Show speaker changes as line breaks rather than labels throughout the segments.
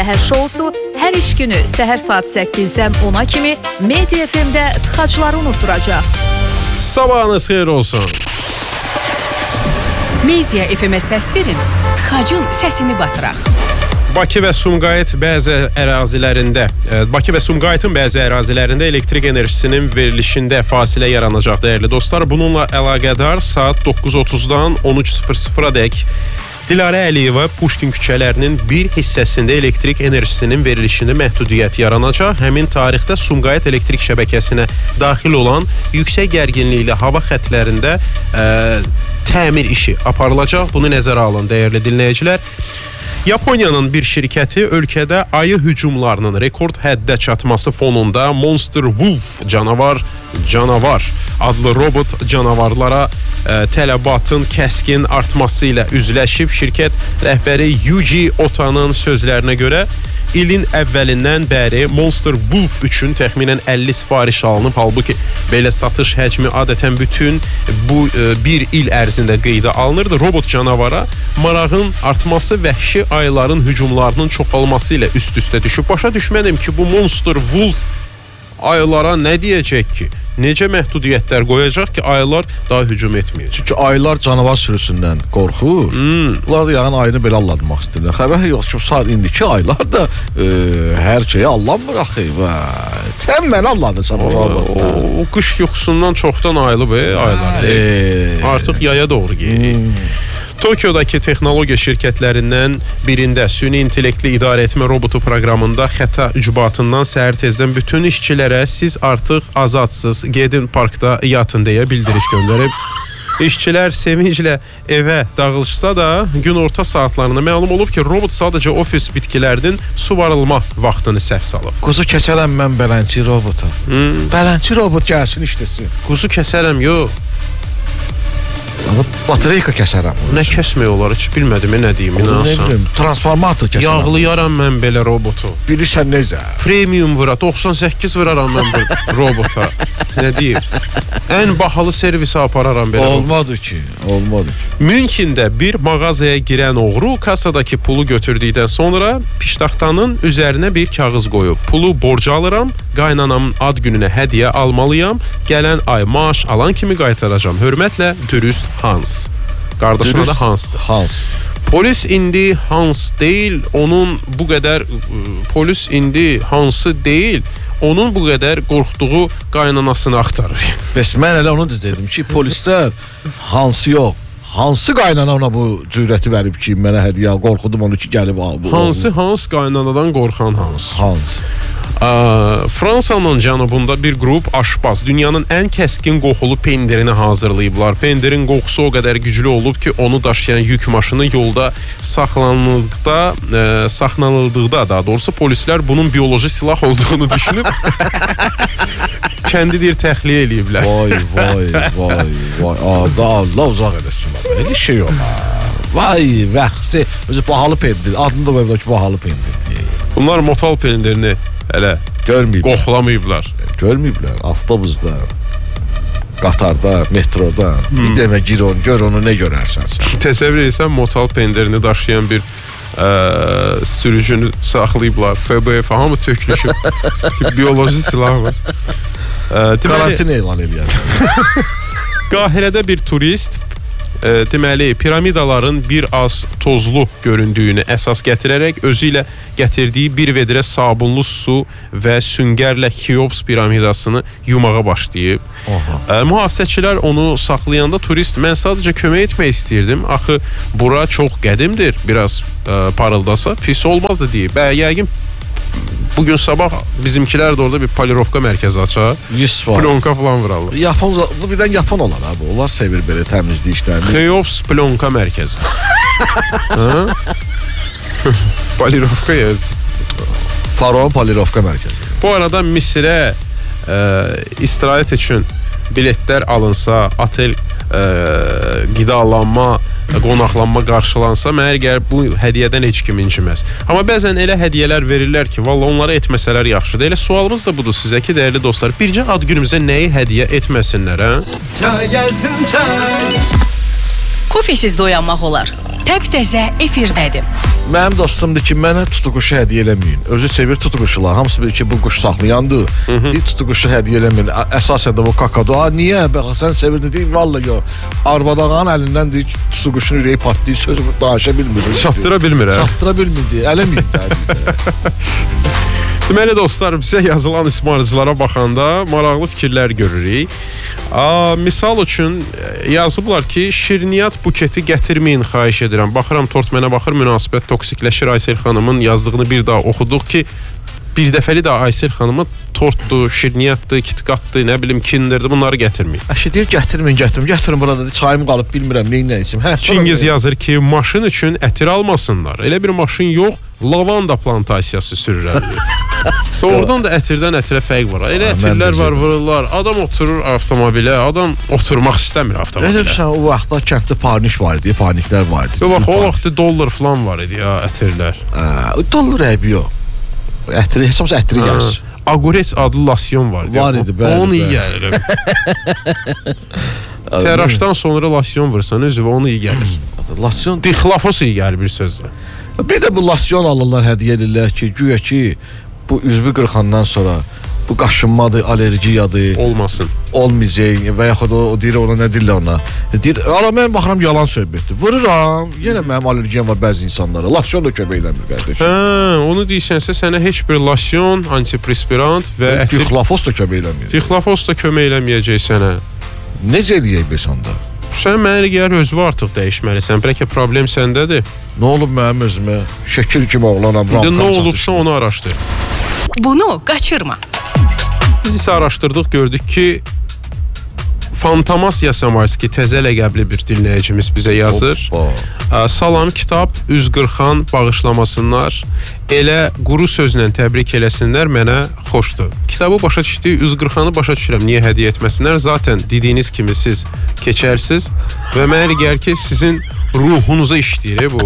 səhər şousu hər iş günü səhər saat 8-dən 10-a kimi Media FM-də tıxacları unutturacaq.
Sabahınız xeyir olsun.
Media FM-ə səs verin, tıxacın səsini batıraq.
Bakı və Sumqayıt bəzi ərazilərində, Bakı və Sumqayıtın bəzi ərazilərində elektrik enerjisinin verilişində fasilə yaranacaq dəyərli dostlar. Bununla əlaqədar saat 9:30-dan 13:00-dək Dilarə Əliyeva Puşkin küçələrinin bir hissəsində elektrik enerjisinin verilişində məhdudiyyət yaranacaq. Həmin tarixdə Sumqayıt elektrik şəbəkəsinə daxil olan yüksək gərginlikli hava xətlərində təmir işi aparılacaq. Bunu nəzərə alın dəyərli dinləyicilər. Yaponiyanın bir şirkəti ölkədə ayı hücumlarının rekord həddə çatması fonunda Monster Wolf canavar adlı robot canavarlara tələbatın kəskin artması ilə üzləşib. Şirkət rəhbəri Yuji Ota'nın sözlərinə görə ilin əvvəlindən bəri Monster Wolf üçün təxminən 50 sifariş alınıb. Halbuki belə satış həcmi adətən bütün bu bir il ərzində qeydə alınırdı. Robot canavara marağın artması vəhşi ayıların hücumlarının çoxalması ilə üst-üstə düşüb. Başa düşmədim ki, bu Monster Wolf ayılara nə deyəcək ki? Necə məhdudiyyətlər qoyacaq ki, ayılar daha hücum etməyəcək?
Çünki ayılar canavar sürüsündən qorxur. Bunlar da yəni ayını belə allatmaq istəyirlər. Xəbər yox ki, indiki ayılar da hər şeyi allanmır axı. Sən məni alladırsan o robotda.
O qış yuxusundan çoxdan ayılıb ayılar. Artıq yaya doğru gedir. Tokyodakı texnologiya şirkətlərindən birində süni intellektli idarə etmə robotu proqramında xəta ucbatından səhər tezdən bütün işçilərə siz artıq azadsız, gedin parkda yatın deyə bildiriş göndərib. İşçilər sevinclə evə dağılışsa da günorta saatlarında məlum olub ki, robot sadəcə ofis bitkilərinin suvarılma vaxtını səhv salıb.
Quzu kəsərəm mən bələnçi robota. Bələnçi robot gəlsin işləsin.
Quzu kəsərəm, yox.
Batareyka kəsərəm.
Nə kəsmək olar? Heç bilmədim, nə deyim, inansan.
Transformator kəsərəm.
Yağlayaram mən belə robotu.
Bilirsən necə?
Premium vura, 98 vuraram mən bu robota. Nə deyim? Ən bahalı servisə apararam belə.
Olmadı ki.
Münxində bir mağazaya girən oğru kasadakı pulu götürdükdən sonra piştaxtanın üzərinə bir kağız qoyub. Pulu borca alıram, qaynanamın ad gününə hədiyyə almalıyam, gələn ay maaş alan kimi qaytaracam. Hörmətlə, dürüst Hans. Qardaşın adı Hansdır.
Hans.
Polis indi Hans deyil, onun bu qədər polis indi Hansı deyil, onun bu qədər qorxduğu qaynanasını axtarır.
Bəs mən elə onu da dedim ki, polislər Hansı yox, hansı qaynana ona bu cürəti verib ki, mənə hədiyyə qorxudum onu ki, gəlib al.
Hans qaynanadan qorxan Hans. Fransanın cənubunda bir qrup aşpaz dünyanın ən kəskin qoxulu pendirini hazırlayıblar. Pendirin qoxusu o qədər güclü olub ki, onu daşıyan yük maşını yolda saxlanıldıqda, daha doğrusu polislər bunun bioloji silah olduğunu düşünüb kəndidir təxliyə eləyiblər.
Vay. Allah uzaq eləsin. Elə şey yox. Vay, vəxsi. Özü bahalı pendir. Adını da qoyublar ki, bahalı pendir deyə.
Bunlar motal pendirini hələ
görməyiblər.
Qoxlamayıblar.
Görməyiblər. Avtobusda, qatarda, metroda. Bir demə gir onu, gör onu nə görərsən sən.
Təsəvvür edirsən, motal pendirini daşıyan bir sürücünü saxlayıblar. FBF hamı tökülüşüb. Bioloji silah var.
Karantina elan eləyər.
Qahirədə bir turist deməli piramidaların bir az tozlu göründüyünü əsas gətirərək özü ilə gətirdiyi bir vedrə sabunlu su və süngərlə Xeops piramidasını yumağa başlayıb. Mühafizəçilər onu saxlayanda turist mən sadəcə kömək etmək istəyirdim. Axı bura çox qədimdir. Biraz parıldasa pis olmazdı deyib. Yəqin bugün sabah bizimkilər də orada bir polirovka mərkəzi açar. Plonka falan vurarlar.
Bu birdən Yapon olar abi. Onlar sevir belə təmizlik işlərini.
Xeops plonka mərkəzi. Polirovka yazdı.
Faraon polirovka mərkəzi.
Bu arada Misirə istirahət üçün biletlər alınsa, otel qidalanma, qonaqlanma qarşılansa, məgər bu hədiyyədən heç kim inciməz. Amma bəzən elə hədiyyələr verirlər ki, valla onlara etməsələr yaxşıdır. Elə sualımız da budur sizə ki, dəyərli dostlar, bircə ad günümüzə nəyi hədiyyə etməsinlər, hə?
Çay gəlsin çay.
Kofesiz doyanmaq olar. Təptəzə efirdədir.
Mənim dostumdur ki, mənə tutuquşu hədiyyə eləməyin. Özü sevir tutuquşular. Hamısı bilir ki, bu quş saxlayandır. Deyir, tutuquşu hədiyyə eləməyin. Əsasən də bu kakadu. Niyə? Bax, sən sevirdin, deyir, vallahi yox. Arvadağanın əlindən deyir, tutuquşun ürəyi partlayır, söz danışa bilmir.
Çatdıra bilmir, hə?
Çatdıra bilmir, deyir. Eləməyin də.
Deməli dostlar, bizə yazılan ismarıcılara baxanda maraqlı fikirlər görürük. Misal üçün yazıblar ki, şirniyyat buketi gətirməyin, xahiş edirəm. Baxıram, tort mənə baxır, münasibət toksikləşir. Aysel xanımın yazdığını bir daha oxuduq ki, bir dəfəli də Aysel xanımı tortdur, şirniyyatdır, kitqatdır, nə bilim, kindirdir, bunları gətirməyin.
Əşi deyir, gətirməyin, gətirin burada, çayım qalıb, bilmirəm, neyin içim.
Çingiz yazır ki, maşın üçün ətir almasınlar. Elə bir maşın yox, lavanda plantasiyası sürürlər. Doğrudan da ətirdən ətirə fərq var. Elə ətirlər var, vururlar. Adam oturur avtomobilə, adam oturmaq istəmir avtomobilə.
Elə o vaxtda kənddə parnik var idi, parniklər var idi.
O vaxtda dollar falan var idi ya, ətirlər.
Dollar əbi yox. Ətiri, heç olmasa ətiri gəlir.
Agurets adlı lasyon var idi.
Var idi, bəli.
Onu iyi gəlir. Teraşdan sonra lasyon vursan, özü onu iyi gəlir.
Lasyon...
Dixlafos iyi gəlir bir sözlə.
Bir də bu lasyon alırlar, hədiyyə edirlər ki, güya ki, bu üzvü qırxandan sonra bu qaşınmadır, alergiyadır.
Olmasın.
Olmayacaq və yaxud o deyir ona, nə deyirlər ona. Deyir, mən baxıram yalan söhbətdir. Vururam, yenə mənim alergiyam var bəzi insanlara. Lasyon da kömək eləmir, qardaş.
Onu deyirsənsə, sənə heç bir lasyon, antiperspirant və
Dixlafos da kömək eləmir.
Dixlafos da kömək eləməyəcək sənə.
Necə eləyək bəs onda?
Sən mənə gəlir özünü artıq dəyişməlisən. Bəlkə problem səndədir.
Nə olub mənim özümə? Şəkil kimi oğlanam.
Nə olubsa onu araşdır.
Bunu qaçırma.
Biz isə araşdırdıq, gördük ki, Fantamasiya Samarski təzə ləqəbli bir dinləyicimiz bizə yazır. Salam, kitab üz qırxan bağışlamasınlar. Elə quru sözlə təbrik eləsinlər, mənə xoşdur. Kitabı başa düşdük, üz qırxanı başa düşürəm, niyə hədiyyə etməsinlər? Zaten dediyiniz kimi siz keçərsiz və mənə gəlir ki, sizin ruhunuza işləyir bu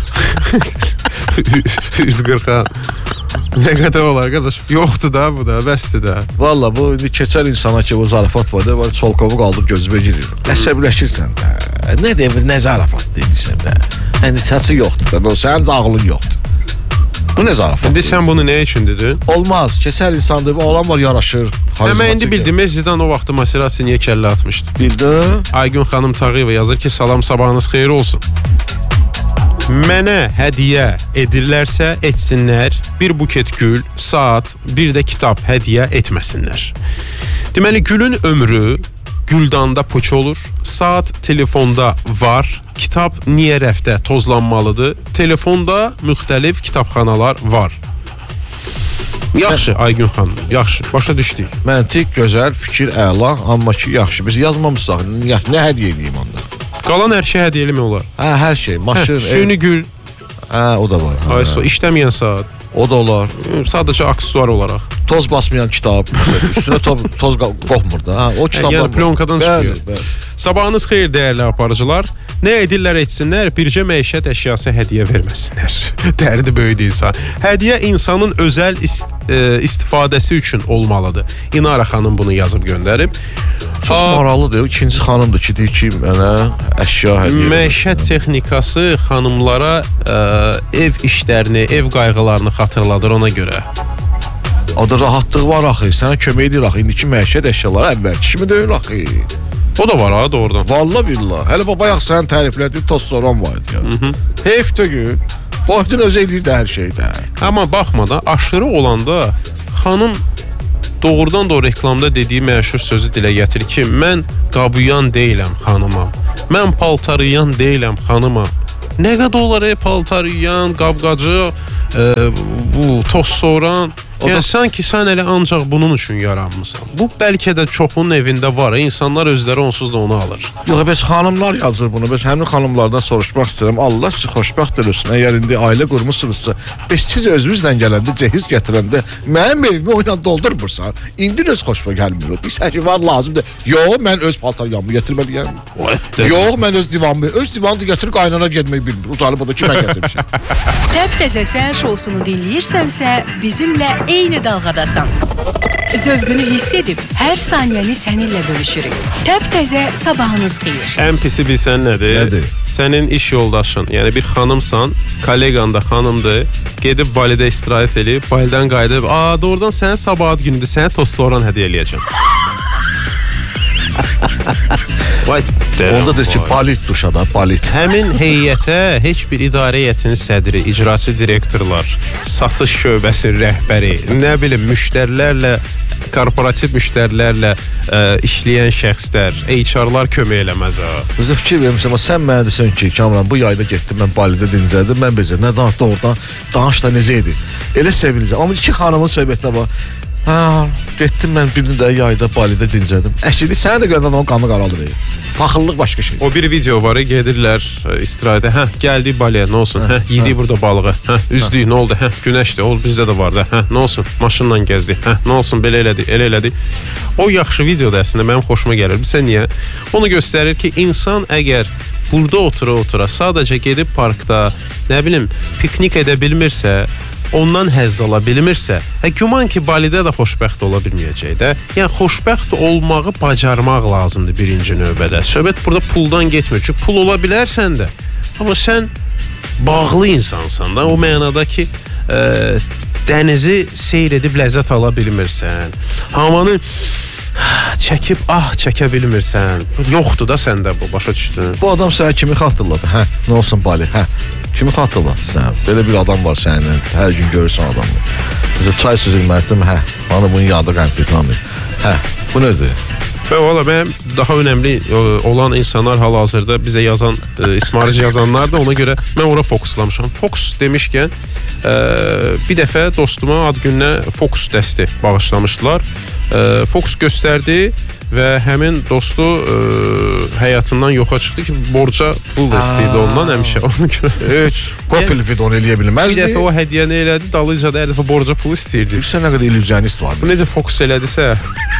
üz qırxan. Nə qədər olar, qardaş? Yoxdur da bu da, bəsdir də.
Valla bu indi keçər insana ki, o zarafat var da, var çolkovu qaldıb gözümə girir. Əsəbləşirsən də. Nə demir, nə zarafat deyirsən də. Yəni səsi yoxdur da, sənin də ağlın yoxdur. Bu nə zarafat?
İndi sən bunu nə üçün dedin?
Olmaz, keçər insandır, oğlan var yaraşır.
Mən indi bildim, Zidan o vaxtı Maserati niyə kəllə atmışdı.
Bildim.
Aygün xanım Tağıyeva yazır ki, salam, sabahınız xeyir olsun. Mənə hədiyyə edirlərsə etsinlər, bir buket gül, saat, bir də kitab hədiyyə etməsinlər. Deməli, gülün ömrü güldanda puç olur, saat telefonda var, kitab niyə rəfdə tozlanmalıdır, telefonda müxtəlif kitabxanalar var. Yaxşı, Aygün xanım, yaxşı, başa düşdük.
Məntiq, gözəl, fikir, əla, amma ki, yaxşı. Biz yazmamışsaq, nə hədiyyə edeyim onda?
Qalan hər şey hədiyyəli mi olar?
Hə, hər şey, maşın,
süni gül.
Hə, o da var.
Ayso, işləməyən saat.
O da olar.
Sadəcə aksesuar olaraq.
Toz basmayan kitab, üstünə toz qoxmur da. O kitablar
yəni plonkadan çıxıyor. Sabahınız xeyir dəyərli aparıcılar. Nə edirlər etsinlər, bircə məişət əşyası hədiyyə verməsinlər. Dərdi böyüdü insan. Hədiyyə insanın özəl istifadəsi üçün olmalıdır. İnara xanım bunu yazıb göndərib.
Çox maraqlıdır. İkinci xanımdır ki, deyir ki, mənə əşya hədiyyə.
Məişət texnikası xanımlara ev işlərini, ev qayğılarını xatırladır ona görə.
O da rahatlıq var axı. Sənə kömək edir axı. İndiki məişət əşyaları əvvəlki kimi deyil axı.
O da var ha, doğrudan.
Vallahi billah. Hələ bayaq sən təriflədiyin toz soran var idi ya. Heyf də gün. Vaxtın özü eləyir də hər şeydə.
Amma baxmadan aşırı olanda xanım doğrudan da o reklamda dediyi məşhur sözü dilə gətirir ki, mən qabıyan deyiləm xanımam. Mən paltarıyan deyiləm xanımam. Nə qədər olar paltarıyan, qabqacı, bu toz soran. Yəni sanki sən elə ancaq bunun üçün yaranmısan. Bu bəlkə də çoxunun evində var. İnsanlar özləri onsuz da onu alır.
Yox, bəs xanımlar yazır bunu. Bəs həmin xanımlardan soruşmaq istəyirəm. Allah sizi xoşbəxt eləsin. Əgər indi ailə qurmusunuzsa, bəs siz özünüzlə gələndə, cehiz gətirəndə mənim evimi o ilə doldurmursan, indi öz xoşuma gəlmir. Bilsən ki, var lazımdır. Yox, mən öz paltaryanımı gətirməliyəm. Yox, mən öz divanımı da gətirib qaynana getmək bilmir. Uzanıb o da ki, mən gətirmişəm.
Təptəzə səhər şousunu dinləyirsənsə, bizimlə eyni dalğadasan. Zövqünü hiss edib, hər saniyəni səninlə bölüşürük. Təp-təzə sabahınız xeyir.
Ən pisi bilsən nədir?
Nədir?
Sənin iş yoldaşın, yəni bir xanımsan, kolleqan da xanımdır, gedib balidə istirahət edib, balidən qayıdıb, doğrudan sənin sabahat günüdür, sənə toz-soğan hədiyyə eləyəcəm.
Onda deyir ki, balit duşada, balit.
Həmin heyətə heç bir idarə heyətinin sədri, icraçı direktorlar, satış şöbəsinin rəhbəri, nə bilim, müştərilərlə, korporativ müştərilərlə işləyən şəxslər, HR-lar kömək eləməz ha.
Bizə fikir vermişəm, sən mənə desən ki, Kamran, bu yayda getdim, mən balidə dincəldim, mən bezə, nə danışdı oradan, danış da necə idi? Elə sevinəcəm, amma iki xanımın söhbətinə bax. Getdim mən birini də yayda balidə dincəldim. Əşkidi sənə də görəndən onun qanı qaralır. Paxıllıq başqa şey.
O bir video var, gedirlər istirahətə. Gəldik Baliyə, nə olsun? Yedik burada balığı. Üzdük, nə oldu? Günəşdir, o bizdə də vardı. Nə olsun? Maşınla gəzdik. Nə olsun? Belə elədik, elə elədik. O yaxşı videoda əslində mənim xoşuma gəlir. Bilirsən niyə? Onu göstərir ki, insan əgər burada otura-otura sadəcə gedib parkda, nə bilim, piknik edə bilmirsə, ondan həzz ala bilmirsə, güman ki, Balidə də xoşbəxt ola bilməyəcək də. Yəni, xoşbəxt olmağı bacarmaq lazımdır birinci növbədə. Söhbət burada puldan getmir. Çünki pul ola bilərsən də. Amma sən bağlı insansan da. O mənada ki, dənizi seyr edib ləzzət ala bilmirsən. Havanı çəkib çəkə bilmirsən. Yoxdur da səndə bu, başa düşdün.
Bu adam sənə kimi xatırladı? Nə olsun Bali? Kimi xatırladı sən? Belə bir adam var səninlə, hər gün görürsən adamı. Bizə çay süzülməkdir, bana bunun yadı qəmpiqlanır. Bu nədir?
Və valla mən daha önəmli olan insanlar hal-hazırda bizə yazan, ismarıcı yazanlar da, ona görə mən ora fokuslamışam. Fokus demişkən, bir dəfə dostuma ad gününə Fokus dəsti bağışlamışdılar. Fokus göstərdi və həmin dostu həyatından yoxa çıxdı ki, borca pul da istəyirdi ondan həmişə. Ona görə
heç kopil fidon eləyə bilməzdi.
Bir dəfə o hədiyyəni elədi, dalıca da hər dəfə borca pul istəyirdi.
Bilirsən nə qədər illüzyonist var.
Bu necə Fokus elədisə.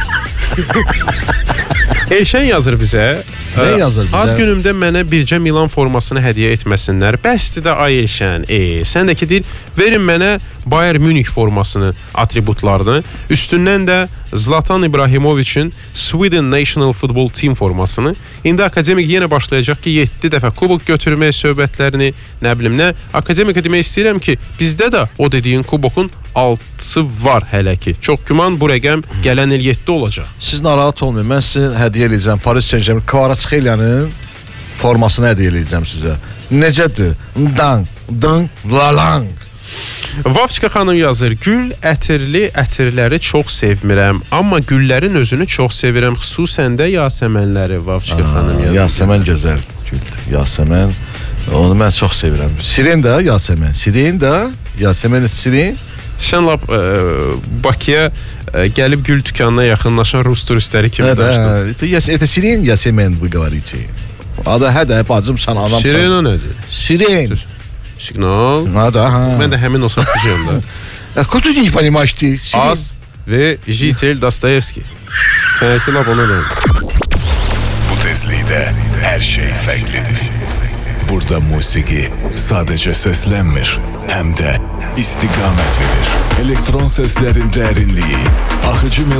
Elşən yazır bizə.
Nə yazır bizə?
Ad günümdə mənə bircə Milan formasını hədiyyə etməsinlər. Bəsdir də ay Elşən. Sən də ki deyir, verin mənə Bayern Münih formasını, atributlarını. Üstündən də Zlatan İbrahimoviçin Sweden National Football Team formasını. İndi akademik yenə başlayacaq ki, 7 dəfə kubok götürmək söhbətlərini, nə bilim nə. Akademika demək istəyirəm ki, bizdə də o dediyin kubokun 6-sı var hələ ki. Çox güman bu rəqəm gələn il 7 olacaq.
Siz narahat olmayın, mən sizə hədiyyə eləyəcəm. Paris Saint-Germain Kvaratskhelia-nın formasını hədiyyə eləyəcəm sizə. Necədir? Dang, lalang.
Vavçika xanım yazır, gül ətirləri çox sevmirəm, amma güllərin özünü çox sevirəm, xüsusən də yasəmənləri. Vavçika xanım yazır.
Yasəmən gözəl güldür. Yasəmən, onu mən çox sevirəm. Siren də Yasəmən. Siren də Yasəmən siren.
Sən lap Bakıya gəlib gül dükanına yaxınlaşan Rus turistləri kimi daşdın.
Это сирень, Yasəmən bu говорите. Hə, bacım sən anamsan.
Siren o nədir?
Siren.
Signal. Mən də həmin o satıcıyam da.
Kutu не понимаешь ты?
Az və Jitel Dostoyevski. Sənəki lap ona deyim.
Bu tezlikdə hər şey fərqlidir. Burada musiqi sadəcə səslənmir, həm də istiqamət verir. Elektron səslərin dərinliyi, axıcı